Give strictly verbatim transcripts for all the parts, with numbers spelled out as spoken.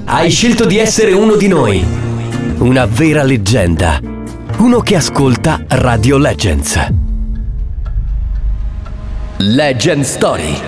Hai scelto di essere uno di noi. Una vera leggenda. Uno che ascolta Radio Legends. Legend Story.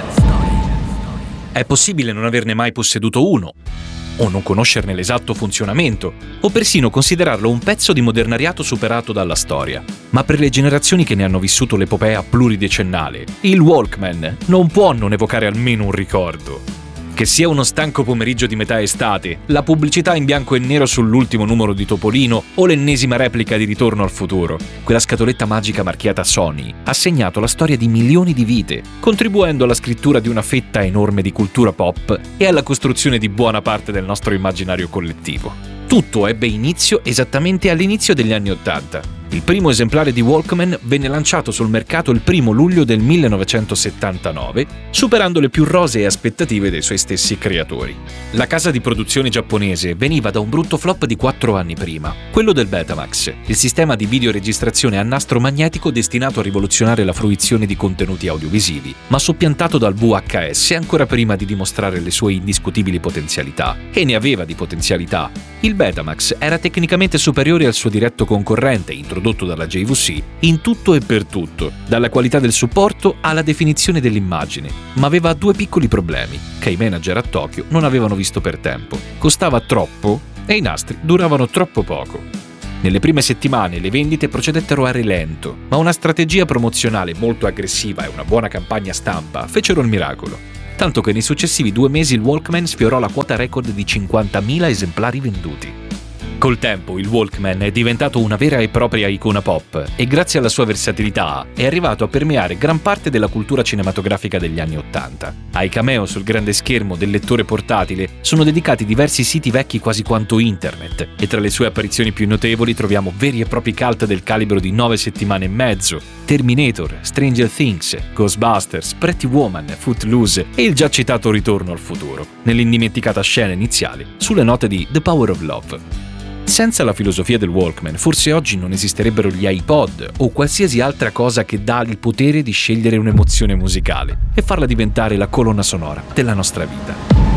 È possibile non averne mai posseduto uno, o non conoscerne l'esatto funzionamento, o persino considerarlo un pezzo di modernariato superato dalla storia. Ma per le generazioni che ne hanno vissuto l'epopea pluridecennale, il Walkman non può non evocare almeno un ricordo. Che sia uno stanco pomeriggio di metà estate, la pubblicità in bianco e nero sull'ultimo numero di Topolino o l'ennesima replica di Ritorno al futuro, quella scatoletta magica marchiata Sony ha segnato la storia di milioni di vite, contribuendo alla scrittura di una fetta enorme di cultura pop e alla costruzione di buona parte del nostro immaginario collettivo. Tutto ebbe inizio esattamente all'inizio degli anni Ottanta. Il primo esemplare di Walkman venne lanciato sul mercato il primo luglio del millenovecentosettantanove, superando le più rosee aspettative dei suoi stessi creatori. La casa di produzione giapponese veniva da un brutto flop di quattro anni prima, quello del Betamax, il sistema di videoregistrazione a nastro magnetico destinato a rivoluzionare la fruizione di contenuti audiovisivi, ma soppiantato dal V H S ancora prima di dimostrare le sue indiscutibili potenzialità. E ne aveva di potenzialità. Il Betamax era tecnicamente superiore al suo diretto concorrente, introdotto dalla J V C, in tutto e per tutto, dalla qualità del supporto alla definizione dell'immagine, ma aveva due piccoli problemi, che i manager a Tokyo non avevano visto per tempo. Costava troppo e i nastri duravano troppo poco. Nelle prime settimane le vendite procedettero a rilento, ma una strategia promozionale molto aggressiva e una buona campagna stampa fecero il miracolo. Tanto che nei successivi due mesi il Walkman sfiorò la quota record di cinquantamila esemplari venduti. Col tempo il Walkman è diventato una vera e propria icona pop e grazie alla sua versatilità è arrivato a permeare gran parte della cultura cinematografica degli anni Ottanta. Ai cameo sul grande schermo del lettore portatile sono dedicati diversi siti vecchi quasi quanto internet e tra le sue apparizioni più notevoli troviamo veri e propri cult del calibro di nove settimane e mezzo, Terminator, Stranger Things, Ghostbusters, Pretty Woman, Footloose e il già citato Ritorno al futuro, nell'indimenticata scena iniziale sulle note di The Power of Love. Senza la filosofia del Walkman, forse oggi non esisterebbero gli iPod o qualsiasi altra cosa che dà il potere di scegliere un'emozione musicale e farla diventare la colonna sonora della nostra vita.